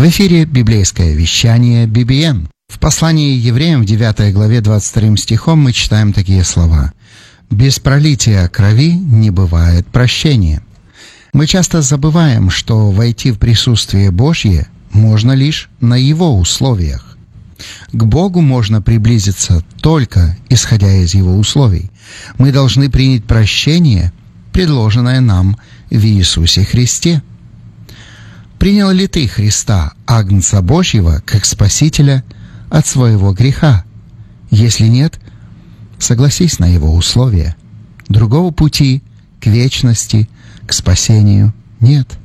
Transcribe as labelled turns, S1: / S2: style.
S1: В эфире библейское вещание BBN. В послании евреям в 9 главе 22 стихом мы читаем такие слова: «Без пролития крови не бывает прощения». Мы часто забываем, что войти в присутствие Божье можно лишь на Его условиях. К Богу можно приблизиться только исходя из Его условий. Мы должны принять прощение, предложенное нам в Иисусе Христе. Принял ли ты Христа, Агнца Божьего, как Спасителя от своего греха? Если нет, согласись на Его условия. Другого пути к вечности, к спасению нет.